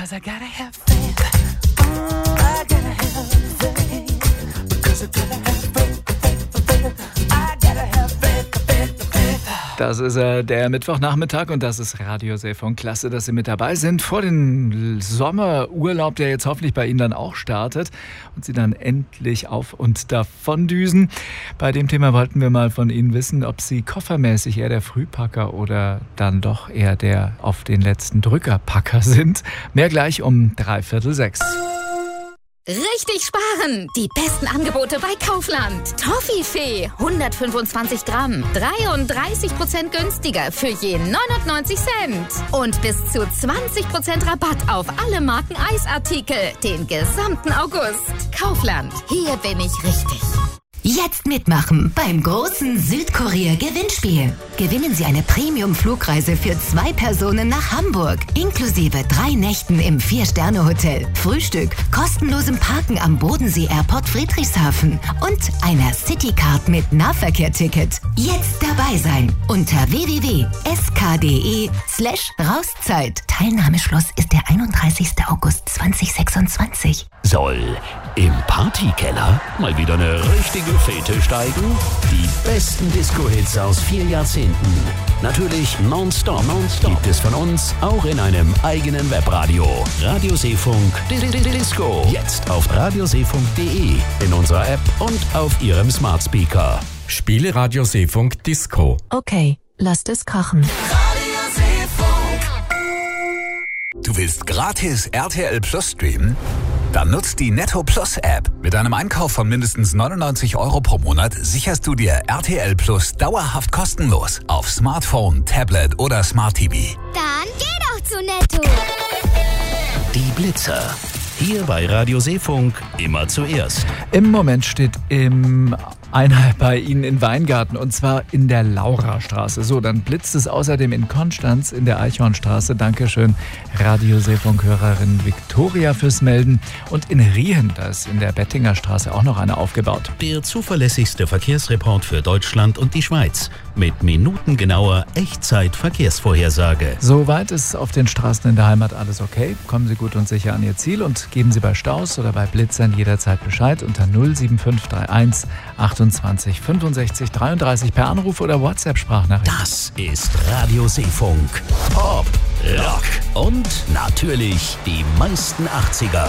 'cause I gotta have faith. I gotta have faith, because I gotta have faith, I gotta have faith. Das ist der Mittwochnachmittag und das ist Radio Seefunk. Klasse, dass Sie mit dabei sind vor dem Sommerurlaub, der jetzt hoffentlich bei Ihnen dann auch startet und Sie dann endlich auf und davon düsen. Bei dem Thema wollten wir mal von Ihnen wissen, ob Sie koffermäßig eher der Frühpacker oder dann doch eher der auf den letzten Drückerpacker sind. Mehr gleich um 5:45. Richtig sparen! Die besten Angebote bei Kaufland. Toffifee 125 Gramm, 33% günstiger für je 99 Cent. Und bis zu 20% Rabatt auf alle Marken Eisartikel den gesamten August. Kaufland, hier bin ich richtig. Jetzt mitmachen beim großen Südkorea-Gewinnspiel. Gewinnen Sie eine Premium-Flugreise für 2 Personen nach Hamburg, inklusive 3 Nächten im 4-Sterne-Hotel, Frühstück, kostenlosem Parken am Bodensee-Airport Friedrichshafen und einer Citycard mit Nahverkehr-Ticket. Jetzt dabei sein unter www.sk.de/Rauszeit. Teilnahmeschluss ist der 31. August 2026. Soll im Partykeller mal wieder eine richtige Fete steigen? Die besten Disco-Hits aus 4 Jahrzehnten. Natürlich nonstop gibt es von uns auch in einem eigenen Webradio. Radio Seefunk Disco. Jetzt auf radioseefunk.de, in unserer App und auf Ihrem Smart Speaker. Spiele Radio Seefunk Disco. Okay, lasst es krachen. Du willst gratis RTL Plus streamen? Dann nutzt die Netto Plus App. Mit einem Einkauf von mindestens 99 € pro Monat sicherst du dir RTL Plus dauerhaft kostenlos auf Smartphone, Tablet oder Smart TV. Dann geh doch zu Netto. Die Blitzer. Hier bei Radio Seefunk immer zuerst. Im Moment steht einer bei Ihnen in Weingarten und zwar in der Laurastraße. So, dann blitzt es außerdem in Konstanz in der Eichhornstraße. Dankeschön, Radio Seefunk-Hörerin Viktoria fürs Melden. Und in Riehen, da ist in der Bettinger Straße auch noch eine aufgebaut. Der zuverlässigste Verkehrsreport für Deutschland und die Schweiz. Mit minutengenauer Echtzeit-Verkehrsvorhersage. Soweit ist auf den Straßen in der Heimat alles okay. Kommen Sie gut und sicher an Ihr Ziel und geben Sie bei Staus oder bei Blitzern jederzeit Bescheid unter 07531 28 65 33 per Anruf oder WhatsApp-Sprachnachricht. Das ist Radio Seefunk. Pop, Rock und natürlich die meisten 80er.